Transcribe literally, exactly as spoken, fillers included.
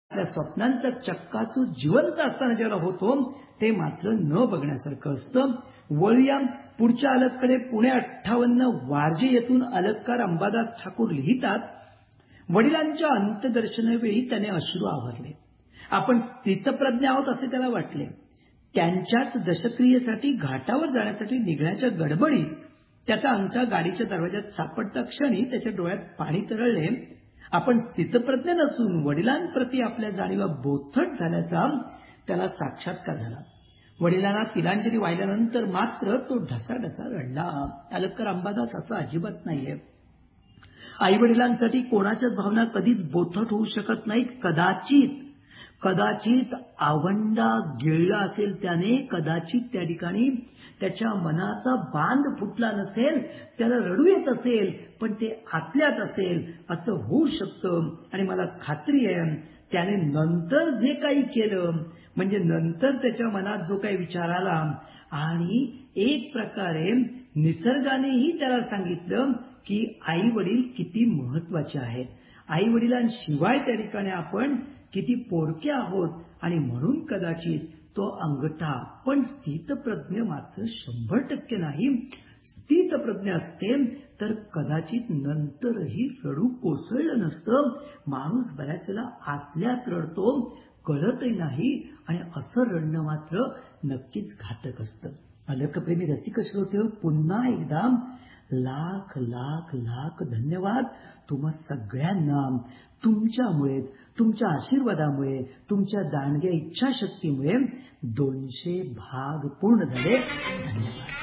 आपल्या स्वप्नांचा चक्काचूर जिवंत असताना ज्याला होतो ते मात्र न बघण्यासारखं असतं. वळूया पुढच्या अलगकडे. पुणे अठ्ठावन्न वारजे येथून अलगकार अंबादास ठाकूर लिहितात, वडिलांच्या अंत्यदर्शनावेळी त्याने अश्रू आवरले. आपण स्थितप्रज्ञ आहोत असे त्याला वाटले. त्यांच्याच दशक्रियेसाठी घाटावर जाण्यासाठी निघण्याच्या गडबडीत त्याचा अंगठा गाडीच्या दरवाजात सापडता क्षणी त्याच्या डोळ्यात पाणी तरळले. आपण स्थितप्रज्ञ नसून वडिलांप्रती आपल्या जाणीवा बोथट झाल्याचा त्याला साक्षात्कार झाला. वडिलांना तिलांजली वाहिल्यानंतर मात्र तो ढसाढसा रडला. अलगकर अंबादास असं अजिबात नाहीये. आई वडिलांसाठी कोणाच्याच भावना कधीच बोथट होऊ शकत नाहीत. कदाचित कदाचित आवंडा गिळला असेल त्याने, कदाचित त्या ठिकाणी त्याच्या मनाचा बांध फुटला नसेल, त्याला रडू येत असेल, पण ते आतल्यात असेल असं होऊ शकतं. आणि मला खात्री आहे त्याने नंतर जे काही केलं, म्हणजे नंतर त्याच्या मनात जो काही विचार आला आणि एक प्रकारे निसर्गानेही त्याला सांगितलं की आई वडील किती महत्वाचे आहेत, आई वडिलांशिवाय त्या ठिकाणी आपण किती पोरके आहोत, आणि म्हणून कदाचित तो अंगठा. पण स्थितप्रज्ञ मात्र शंभर टक्के नाही. स्थितप्रज्ञ असते तर कदाचित नंतरही रडू कोसळलं नसतं. माणूस बऱ्याच वेळेला आतल्यात रडतो, कळतही नाही, आणि असं रडणं मात्र नक्कीच घातक असतं. अलकप्रेमी रसिक श्रोते, पुन्हा एकदा लाख लाख लाख धन्यवाद तुम्हा सगळ्यांना. तुमच्यामुळेच, तुमच्या आशीर्वादामुळे, तुमच्या दांडग्या इच्छाशक्तीमुळे दोनशे भाग पूर्ण झाले. धन्यवाद.